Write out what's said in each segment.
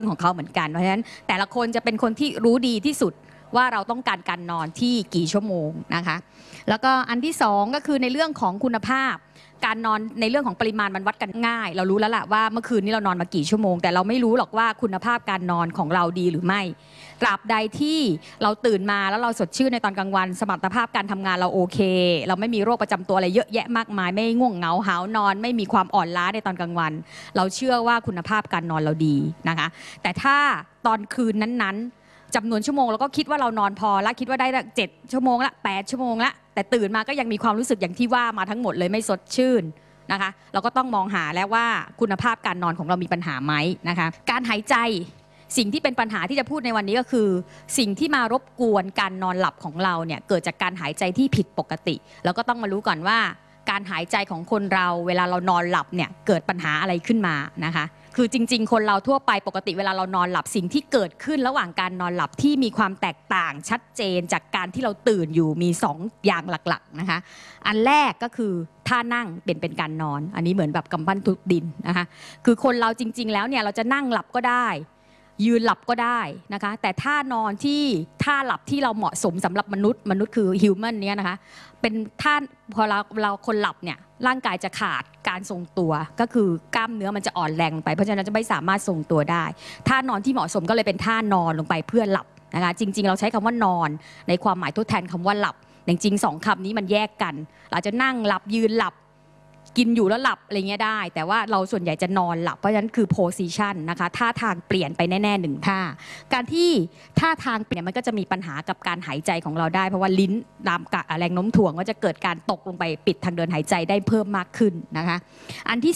ของเขาเหมือนกันเพราะฉะนั้นแต่ละคนจะเป็นคนที่รู้ดีที่สุดว่าเราต้องการการนอนที่กี่ชั่วโมงนะคะแล้วก็อันที่2ก็คือในเรื่องของคุณภาพการนอนในเรื่องของปริมาณมันวัดกันง่ายเรารู้แล้วล่ะว่าเมื่อคืนนี้เรานอนมากี่ชั่วโมงแต่เราไม่รู้หรอกว่าคุณภาพการนอนของเราดีหรือไม่ตราบใดที่เราตื่นมาแล้วเราสดชื่นในตอนกลางวันสมรรถภาพการทำงานเราโอเคเราไม่มีโรคประจำตัวอะไรเยอะแยะมากมายไม่ง่วงเหงาหาวนอนไม่มีความอ่อนล้าในตอนกลางวันเราเชื่อว่าคุณภาพการนอนเราดีนะคะแต่ถ้าตอนคืนนั้นๆจำนวนชั่วโมงเราก็คิดว่าเรานอนพอละคิดว่าได้7 ชั่วโมงละ8 ชั่วโมงละแต่ตื่นมาก็ยังมีความรู้สึกอย่างที่ว่ามาทั้งหมดเลยไม่สดชื่นนะคะเราก็ต้องมองหาแล้วว่าคุณภาพการนอนของเรามีปัญหาไหมนะคะการหายใจสิ่งที่เป็นปัญหาที่จะพูดในวันนี้ก็คือสิ่งที่มารบกวนการนอนหลับของเราเนี่ยเกิดจากการหายใจที่ผิดปกติเราก็ต้องมารู้ก่อนว่าการหายใจของคนเราเวลาเรานอนหลับเนี่ยเกิดปัญหาอะไรขึ้นมานะคะคือจริงๆคนเราทั่วไปปกติเวลาเรานอนหลับสิ่งที่เกิดขึ้นระหว่างการนอนหลับที่มีความแตกต่างชัดเจนจากการที่เราตื่นอยู่มี2 อย่างหลักๆนะคะอันแรกก็คือท่านั่งเป็นการนอนอันนี้เหมือนแบบกำปั้นทุบดินนะคะคือคนเราจริงๆแล้วเนี่ยเราจะนั่งหลับก็ได้ยืนหลับก็ได้นะคะแต่ท่านอนที่ท่าหลับที่เราเหมาะสมสำหรับมนุษย์คือฮิวแมนเนี่ยนะคะเป็นท่าพอเราคนหลับเนี่ยร่างกายจะขาดการทรงตัวก็คือกล้ามเนื้อมันจะอ่อนแรงไปเพราะฉะนั้นจะไม่สามารถทรงตัวได้ท่านอนที่เหมาะสมก็เลยเป็นท่านอนลงไปเพื่อหลับนะคะจริงๆเราใช้คำว่านอนในความหมายทดแทนคำว่าหลับจริงๆ2 คำนี้มันแยกกันเราจะนั่งหลับยืนหลับกินอยู่แล้วหลับอะไรเงี้ยได้แต่ว่าเราส่วนใหญ่จะนอนหลับเพราะฉะนั้นคือ position นะคะท่าทางเปลี่ยนไปแน่ๆ1 ท่าการที่ท่าทางเปลี่ยนมันก็จะมีปัญหากับการหายใจของเราได้เพราะว่าลิ้นตามแรงโน้มถ่วงก็จะเกิดการตกลงไปปิดทางเดินหายใจได้เพิ่มมากขึ้นนะคะอันที่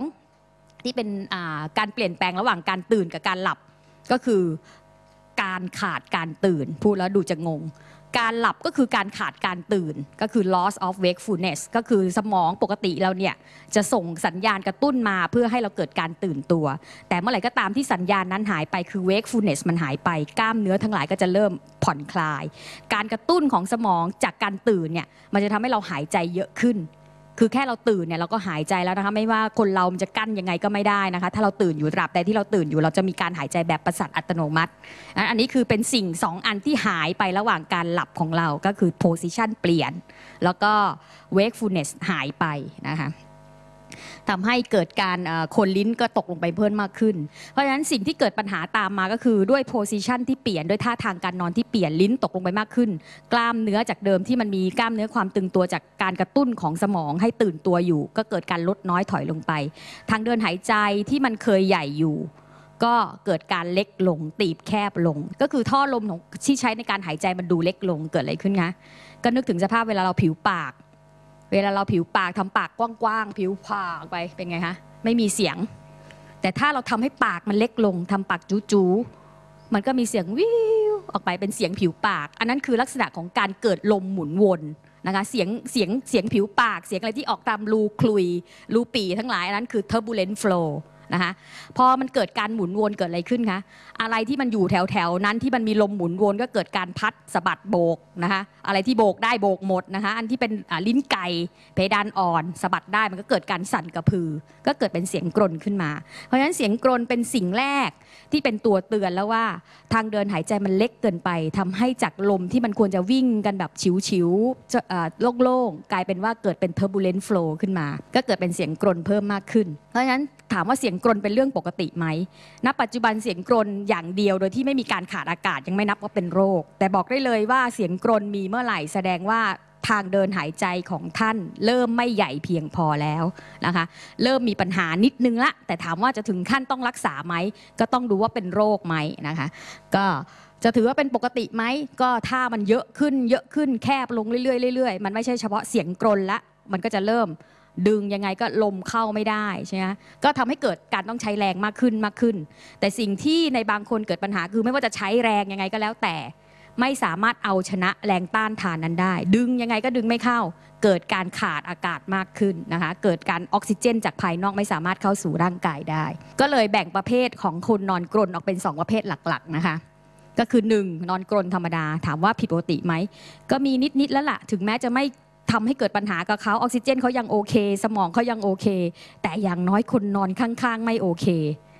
2ที่เป็นการเปลี่ยนแปลงระหว่างการตื่นกับการหลับก็คือการขาดการตื่นพูดแล้วดูจะงงการหลับก็คือการขาดการตื่นก็คือ loss of wakefulness ก็คือสมองปกติเราเนี่ยจะส่งสัญญาณกระตุ้นมาเพื่อให้เราเกิดการตื่นตัวแต่เมื่อไหร่ก็ตามที่สัญญาณนั้นหายไปคือ wakefulness มันหายไปกล้ามเนื้อทั้งหลายก็จะเริ่มผ่อนคลายการกระตุ้นของสมองจากการตื่นเนี่ยมันจะทำให้เราหายใจเยอะขึ้นคือแค่เราตื่นเนี่ยเราก็หายใจแล้วนะคะไม่ว่าคนเรามันจะกั้นยังไงก็ไม่ได้นะคะถ้าเราตื่นอยู่ตราบใดที่เราตื่นอยู่เราจะมีการหายใจแบบประสาทอัตโนมัติอันนี้คือเป็นสิ่ง2 อันที่หายไประหว่างการหลับของเราก็คือ position เปลี่ยนแล้วก็ wakefulness หายไปนะคะทำให้เกิดการคนลิ้นก็ตกลงไปเพิ่มมากขึ้นเพราะฉะนั้นสิ่งที่เกิดปัญหาตามมาก็คือด้วย position ที่เปลี่ยนด้วยท่าทางการนอนที่เปลี่ยนลิ้นตกลงไปมากขึ้นกล้ามเนื้อจากเดิมที่มันมีกล้ามเนื้อความตึงตัวจากการกระตุ้นของสมองให้ตื่นตัวอยู่ก็เกิดการลดน้อยถอยลงไปทางเดินหายใจที่มันเคยใหญ่อยู่ก็เกิดการเล็กลงตีบแคบลงก็คือท่อลมที่ใช้ในการหายใจมันดูเล็กลงเกิดอะไรขึ้นคะก็นึกถึงสภาพเวลาเราผิวปากทำปากกว้างๆผิวปากไปเป็นไงคะไม่มีเสียงแต่ถ้าเราทำให้ปากมันเล็กลงทำปากจู๋ๆมันก็มีเสียงวิวออกไปเป็นเสียงผิวปากอันนั้นคือลักษณะของการเกิดลมหมุนวนนะคะเสียงผิวปากเสียงอะไรที่ออกตามรูคลุยรูปีทั้งหลายอันนั้นคือ turbulent flow นะคะพอมันเกิดการหมุนวนเกิดอะไรขึ้นคะอะไรที่มันอยู่แถวนั้นที่มันมีลมหมุนวนก็เกิดการพัดสะบัดโบกนะคะอะไรที่โบกได้โบกหมดนะคะอันที่เป็นลิ้นไก่เพดานอ่อนสะบัดได้มันก็เกิดการสั่นกระพือก็เกิดเป็นเสียงกรนขึ้นมาเพราะฉะนั้นเสียงกรนเป็นสิ่งแรกที่เป็นตัวเตือนแล้วว่าทางเดินหายใจมันเล็กเกินไปทำให้จากลมที่มันควรจะวิ่งกันแบบฉิวๆโล่งๆกลายเป็นว่าเกิดเป็น turbulent flow ขึ้นมาก็เกิดเป็นเสียงกรนเพิ่มมากขึ้นเพราะฉะนั้นถามว่าเสียงกรนเป็นเรื่องปกติไหมณปัจจุบันเสียงกรนอย่างเดียวโดยที่ไม่มีการขาดอากาศยังไม่นับว่าเป็นโรคแต่บอกได้เลยว่าเสียงกรนมีเมื่อไหร่แสดงว่าทางเดินหายใจของท่านเริ่มไม่ใหญ่เพียงพอแล้วนะคะเริ่มมีปัญหานิดนึงละแต่ถามว่าจะถึงขั้นต้องรักษาไหมก็ต้องดูว่าเป็นโรคไหมนะคะก็จะถือว่าเป็นปกติไหมก็ถ้ามันเยอะขึ้นแคบลงเรื่อยๆมันไม่ใช่เฉพาะเสียงกรนละมันก็จะเริ่มดึงยังไงก็ลมเข้าไม่ได้ใช่ไหมก็ทำให้เกิดการต้องใช้แรงมากขึ้นแต่สิ่งที่ในบางคนเกิดปัญหาคือไม่ว่าจะใช้แรงยังไงก็แล้วแต่ไม่สามารถเอาชนะแรงต้านทานนั้นได้ดึงยังไงก็ดึงไม่เข้าเกิดการขาดอากาศมากขึ้นนะคะเกิดการออกซิเจนจากภายนอกไม่สามารถเข้าสู่ร่างกายได้ก็เลยแบ่งประเภทของคนนอนกรนออกเป็น2 ประเภทหลักๆนะคะก็คือ1นอนกรนธรรมดาถามว่าผิดปกติไหมก็มีนิดแล้วล่ะถึงแม้จะไม่ทำให้เกิดปัญหากับเขาออกซิเจนเขายังโอเคสมองเขายังโอเคแต่อย่างน้อยคนนอนข้างๆไม่โอเค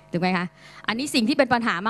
ถูกไหมคะอันนี้สิ่งที่เป็นปัญหา